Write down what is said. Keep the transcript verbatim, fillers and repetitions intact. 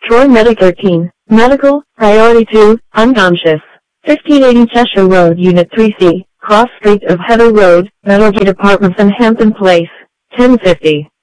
Troy Medic thirteen, Medical, Priority two, Unconscious. fifteen eighty Cheshire Road, Unit three C, Cross Street of Heather Road, Meadowgate Apartments and Hampton Place. ten fifty.